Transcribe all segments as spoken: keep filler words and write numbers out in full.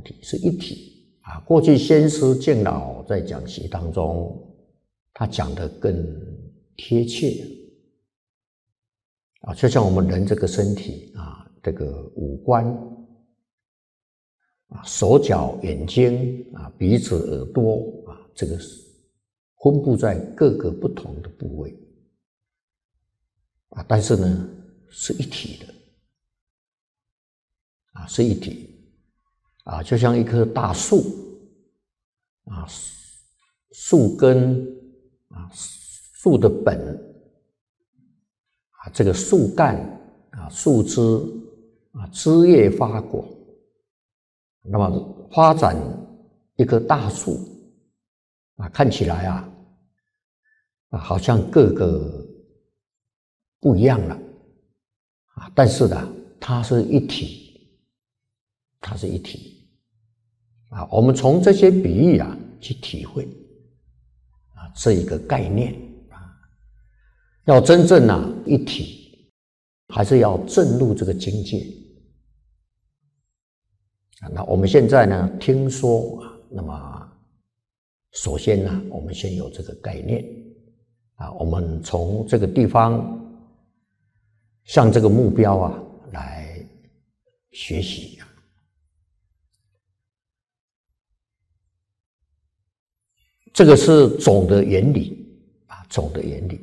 体，是一体啊。过去先师敬老在讲习当中，他讲的更贴切啊，就像我们人这个身体啊，这个五官啊，手脚眼睛啊，鼻子耳朵啊，这个分布在各个不同的部位啊，但是呢，是一体的啊，是一体啊，就像一棵大树啊，树根啊，树的本啊，这个树干啊，树枝啊，枝叶发果，那么发展一棵大树啊，看起来啊，啊，好像各个不一样了啊，但是呢，它是一体，它是一体啊。我们从这些比喻啊去体会啊这一个概念啊，要真正啊一体，还是要证入这个境界啊。那我们现在呢，听说啊，那么首先呢，我们先有这个概念啊，我们从这个地方向这个目标啊来学习啊。这个是总的原理啊，总的原理。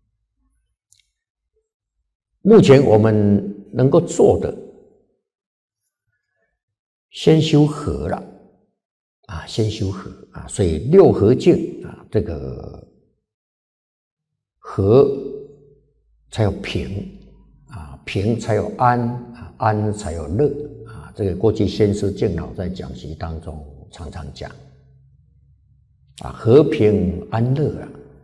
目前我们能够做的，先修和了啊，先修和啊，所以六和敬啊，这个和才有平啊，平才有安啊，安才有乐啊。这个过去先师敬老在讲习当中常常讲啊，和平安乐啊。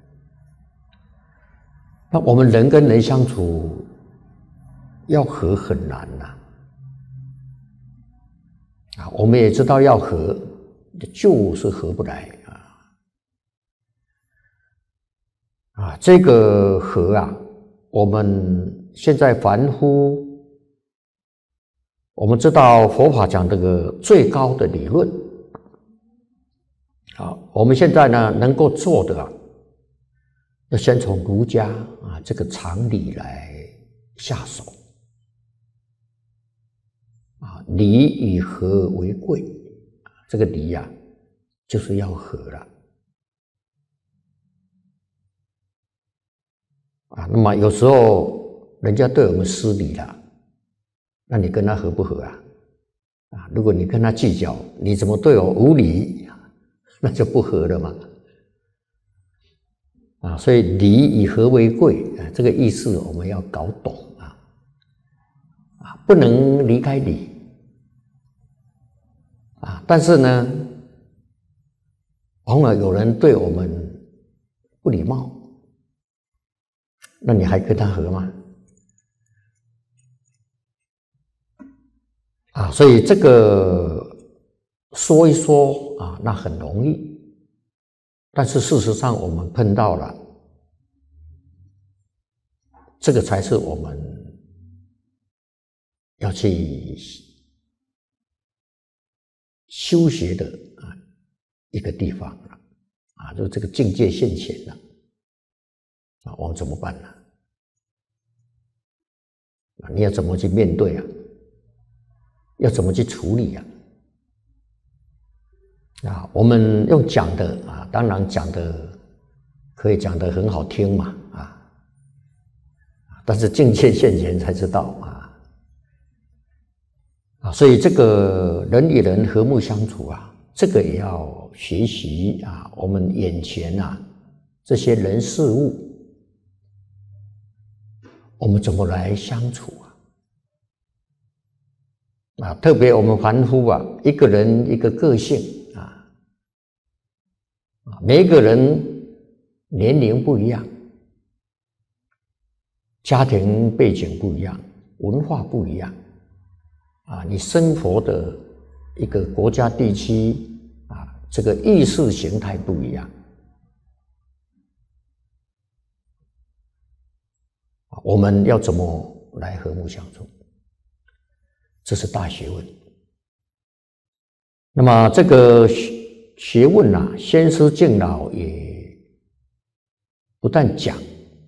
那我们人跟人相处要和很难呐啊，我们也知道要和，就是合不来啊啊，这个和啊，我们现在凡夫，我们知道佛法讲这个最高的理论啊，我们现在呢能够做的啊，要先从儒家啊这个常理来下手啊，礼以和为贵，这个礼呀、啊、就是要和了啊。那么有时候人家对我们失礼了，那你跟他合不合啊？啊，如果你跟他计较，你怎么对我无礼，那就不合了嘛。啊，所以礼以和为贵啊，这个意思我们要搞懂啊，啊，不能离开礼啊。但是呢，往往有人对我们不礼貌，那你还跟他和吗？啊，所以这个说一说啊，那很容易，但是事实上我们碰到了，这个才是我们要去修学的啊一个地方了啊，就这个境界现前了啊，我们怎么办呢？啊，你要怎么去面对啊？要怎么去处理啊？啊，我们用讲的啊，当然讲的可以讲得很好听嘛啊，但是境界现前才知道啊啊，所以这个人与人和睦相处啊，这个也要学习啊，我们眼前啊这些人事物，我们怎么来相处啊？啊，特别我们凡夫啊，一个人一个个性啊，每一个人年龄不一样，家庭背景不一样，文化不一样啊，你生活的一个国家地区啊，这个意识形态不一样，我们要怎么来和睦相处？这是大学问那么这个学问啊，先师敬老也不但讲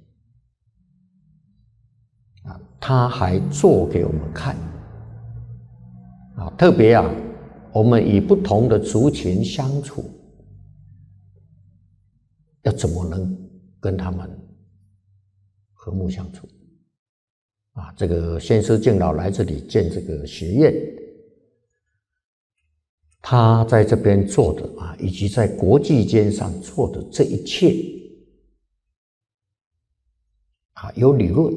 啊，他还做给我们看啊。特别啊，我们与不同的族群相处，要怎么能跟他们和睦相处啊？这个先师敬老来这里建这个学院，他在这边做的啊，以及在国际间上做的这一切啊，有理论，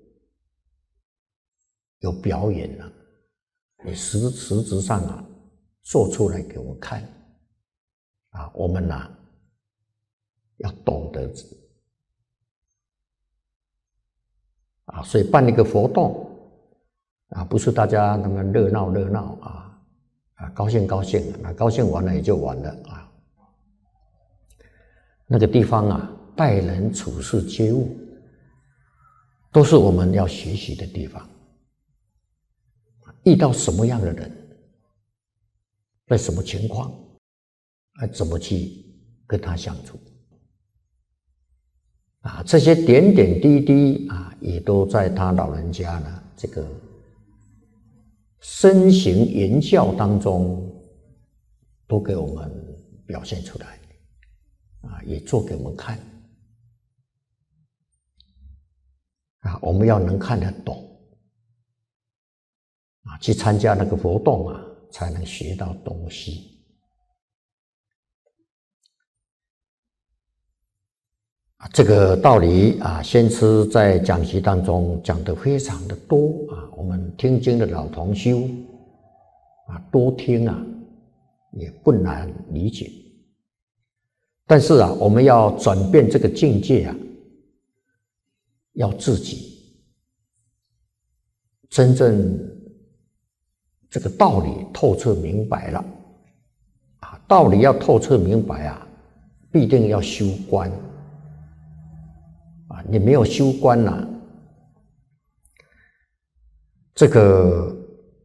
有表演啊，也实实质上啊，做出来给我们看啊，我们呐、啊、要懂得啊，所以办一个活动啊，不是大家那么热闹热闹啊。啊，高兴高兴，那高兴完了也就完了啊。那个地方啊，待人处事接物，都是我们要学习的地方。遇到什么样的人，在什么情况，啊，怎么去跟他相处啊？这些点点滴滴啊，也都在他老人家呢这个身行言教当中，都给我们表现出来，啊，也做给我们看，啊，我们要能看得懂，啊，去参加那个活动啊，才能学到东西。啊，这个道理啊，先师在讲习当中讲得非常的多啊，我们听经的老同修啊，多听啊，也不难理解。但是啊，我们要转变这个境界啊，要自己真正这个道理透彻明白了啊，道理要透彻明白啊，必定要修观啊，你没有修观呐、啊，这个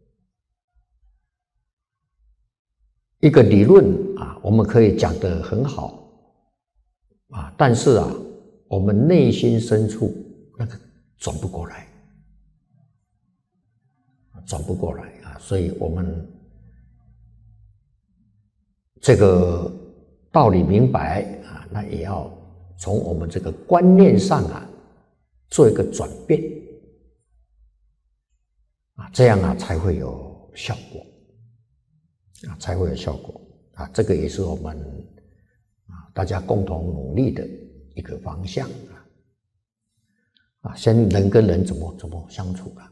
一个理论啊，我们可以讲得很好啊，但是啊，我们内心深处那个转不过来，转不过来啊，所以我们这个道理明白啊，那也要从我们这个观念上啊，做一个转变啊，这样啊才会有效果啊，才会有效果啊，这个也是我们啊大家共同努力的一个方向啊。啊，先人跟人怎么怎么相处啊？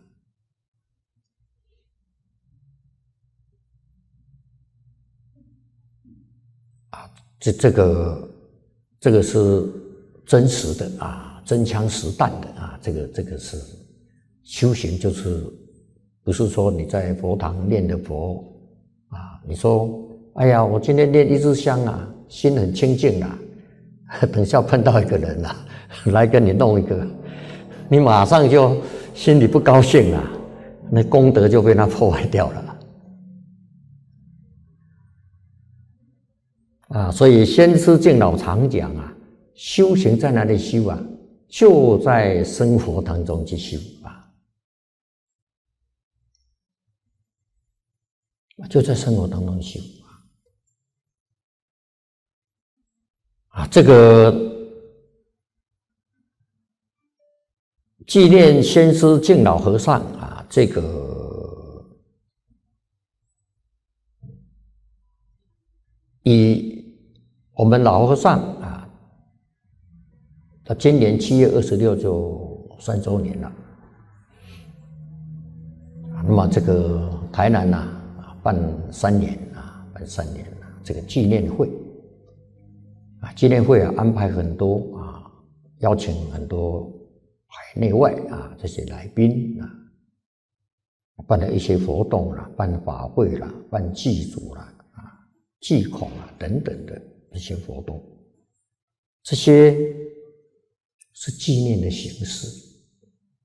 啊，这这个这个是真实的啊，真枪实弹的啊，这个这个是修行，就是不是说你在佛堂念的佛啊，你说哎呀，我今天念一支香啊，心很清净啊，等一下碰到一个人啊，来跟你弄一个，你马上就心里不高兴啊，那功德就被他破坏掉了。啊，所以先师敬老常讲啊，修行在哪里修啊？就在生活当中去修啊，就在生活当中修啊。啊，这个纪念先师敬老和尚啊，这个以我们老和尚啊，他今年七月二十六就三周年了。那么这个台南呐啊，办三年啊，办三年啊，这个纪念会啊，纪念会啊安排很多啊，邀请很多海内外啊这些来宾啊，办了一些活动啦，办法会啦，办祭祖啦啊，祭孔啊等等的这些活动，这些是纪念的形式。